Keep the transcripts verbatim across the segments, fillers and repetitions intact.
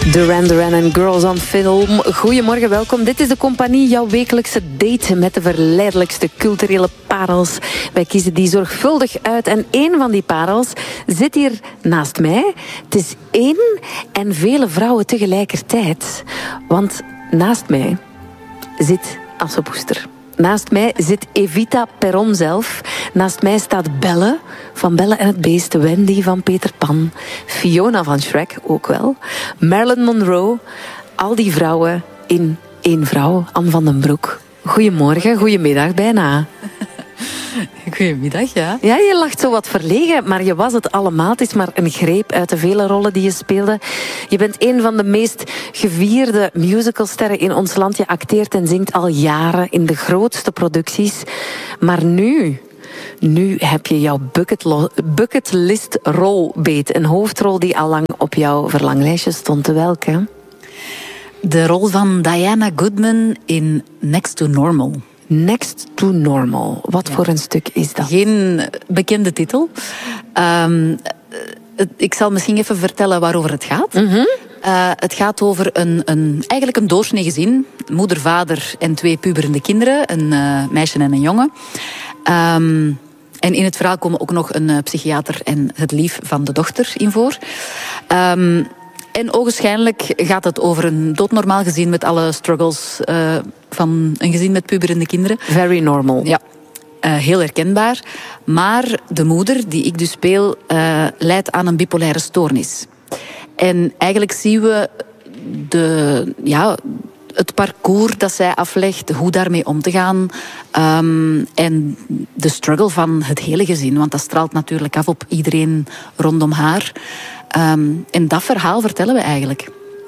Duran Duran en Girls on Film. Goedemorgen, welkom. Dit is De Compagnie, jouw wekelijkse date met de verleidelijkste culturele parels. Wij kiezen die zorgvuldig uit en één van die parels zit hier naast mij. Het is één en vele vrouwen tegelijkertijd. Want naast mij zit Assepoester. Naast mij zit Evita Perron zelf. Naast mij staat Belle van Belle en het Beest. Wendy van Peter Pan. Fiona van Shrek, ook wel. Marilyn Monroe. Al die vrouwen in één vrouw. Anne van den Broek. Goedemorgen, goedemiddag bijna. Goedemiddag, ja. Ja, je lacht zo wat verlegen, maar je was het allemaal. Het is maar een greep uit de vele rollen die je speelde. Je bent een van de meest gevierde musicalsterren in ons land. Je acteert en zingt al jaren in de grootste producties. Maar nu... Nu heb je jouw bucketlo- bucketlistrol beet. Een hoofdrol die al lang op jouw verlanglijstje stond. Welke? De rol van Diana Goodman in Next to Normal. Next to Normal. Wat ja. voor een stuk is dat? Geen bekende titel. Um, ik zal misschien even vertellen waarover het gaat. Mm-hmm. Uh, het gaat over een, een, eigenlijk een doorsnee gezin. Moeder, vader en twee puberende kinderen. Een uh, meisje en een jongen. Um, en in het verhaal komen ook nog een uh, psychiater en het lief van de dochter in voor. Um, en ogenschijnlijk gaat het over een doodnormaal gezin met alle struggles uh, van een gezin met puberende kinderen. Very normal. Ja, uh, heel herkenbaar. Maar de moeder, die ik dus speel, uh, lijdt aan een bipolaire stoornis. En eigenlijk zien we de... ja, het parcours dat zij aflegt, hoe daarmee om te gaan. Um, en de struggle van het hele gezin. Want dat straalt natuurlijk af op iedereen rondom haar. Um, en dat verhaal vertellen we eigenlijk.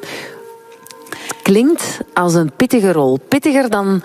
Klinkt als een pittige rol. Pittiger dan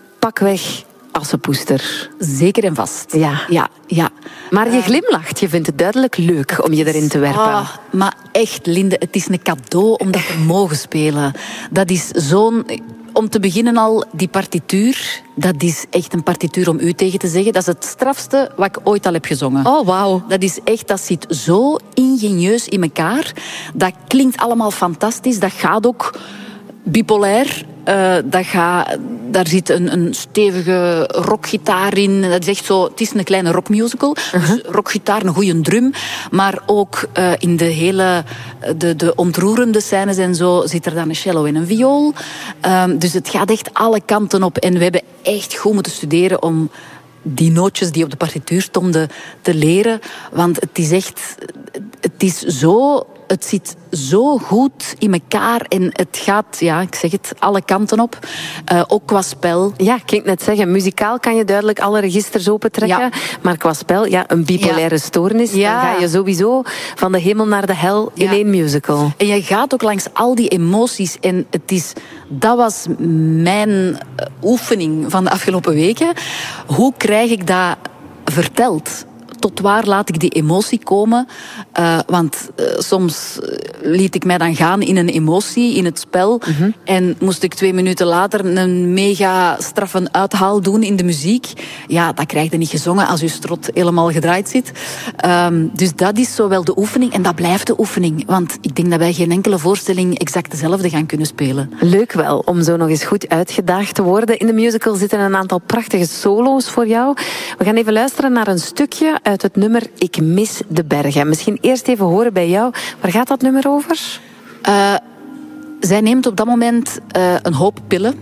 pakweg Assepoester. Zeker en vast. Ja. Ja, ja. Maar je glimlacht. Je vindt het duidelijk leuk om je erin te werpen. Ah, maar echt, Linde, het is een cadeau om dat te mogen spelen. Dat is zo'n... Om te beginnen al, die partituur, dat is echt een partituur om u tegen te zeggen. Dat is het strafste wat ik ooit al heb gezongen. Oh, wauw. Dat is echt, dat zit zo ingenieus in elkaar. Dat klinkt allemaal fantastisch. Dat gaat ook bipolair. Uh, dat gaat, daar zit een, een stevige rockgitaar in. Dat is echt zo, het is een kleine rockmusical. Uh-huh. Dus rockgitaar, een goede drum. Maar ook uh, in de hele de, de ontroerende scènes en zo zit er dan een cello en een viool. Um, dus het gaat echt alle kanten op. En we hebben echt goed moeten studeren om die nootjes die op de partituur stonden te leren. Want het is echt... Het is zo... Het zit zo goed in elkaar en het gaat, ja, ik zeg het, alle kanten op. Uh, ook qua spel. Ja, ik ging net zeggen, muzikaal kan je duidelijk alle registers opentrekken. Ja. Maar qua spel, ja, een bipolaire ja. stoornis, ja. dan ga je sowieso van de hemel naar de hel in ja. één musical. En je gaat ook langs al die emoties en het is... Dat was mijn oefening van de afgelopen weken. Hoe krijg ik dat verteld? Tot waar laat ik die emotie komen? Uh, want uh, soms liet ik mij dan gaan in een emotie, in het spel. Mm-hmm. En moest ik twee minuten later een mega straffe uithaal doen in de muziek. Ja, dat krijg je niet gezongen als je strot helemaal gedraaid zit. Um, dus dat is zowel de oefening en dat blijft de oefening. Want ik denk dat wij geen enkele voorstelling exact dezelfde gaan kunnen spelen. Leuk wel, om zo nog eens goed uitgedaagd te worden. In de musical zitten een aantal prachtige solo's voor jou. We gaan even luisteren naar een stukje uit het nummer Ik mis de bergen. Misschien eerst even horen bij jou. Waar gaat dat nummer over? Uh, zij neemt op dat moment uh, een hoop pillen.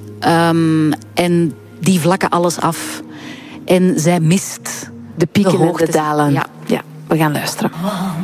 Um, en die vlakken alles af. En zij mist de pieken de en de dalen. Ja. Ja, we gaan luisteren.